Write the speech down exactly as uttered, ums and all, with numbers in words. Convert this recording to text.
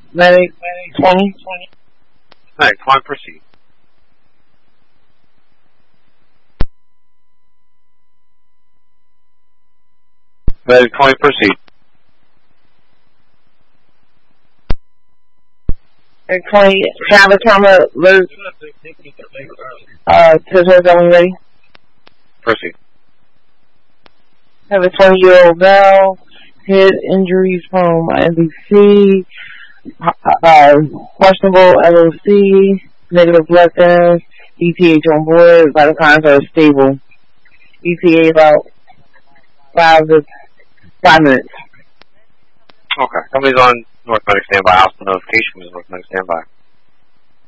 Medic twenty. Medic twenty, proceed. Medic twenty, proceed. Medic twenty, have a camera alert. Uh, to zone ready. Proceed. Have a twenty-year-old male, head injuries from N B C, uh, questionable L O C, negative blood test, E T H on board, vital signs are stable. E T A about five to five minutes. Okay. Somebody's on North Medic standby. Hospital notification is North Medic standby.